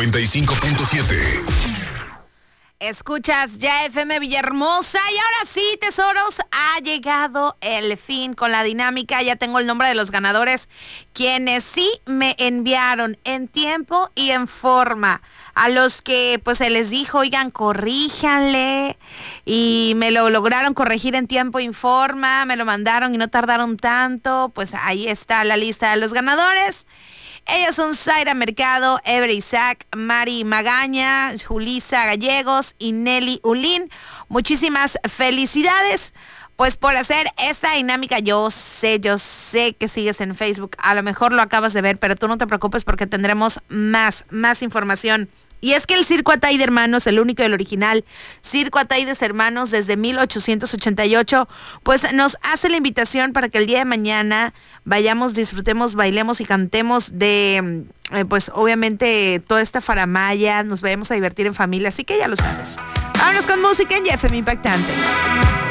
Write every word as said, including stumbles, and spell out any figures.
noventa y cinco punto siete. Escuchas ya F M Villahermosa y ahora sí, tesoros, ha llegado el fin con la dinámica. Ya tengo el nombre de los ganadores, quienes sí me enviaron en tiempo y en forma. A los que pues se les dijo, oigan, corríjanle, y me lo lograron corregir en tiempo y forma, me lo mandaron y no tardaron tanto. Pues ahí está la lista de los ganadores. Ellos son Zaira Mercado, Ever Isaac, Mari Magaña, Julisa Gallegos y Nelly Ulín. Muchísimas felicidades pues por hacer esta dinámica. Yo sé, yo sé que sigues en Facebook, a lo mejor lo acabas de ver, pero tú no te preocupes porque tendremos más, más información. Y es que el Circo Ataide Hermanos, el único y el original Circo Ataides Hermanos desde mil ochocientos ochenta y ocho, pues nos hace la invitación para que el día de mañana vayamos, disfrutemos, bailemos y cantemos de, eh, pues obviamente toda esta faramaya, nos vayamos a divertir en familia, así que ya lo sabes. Vámonos con música en F M Impactante.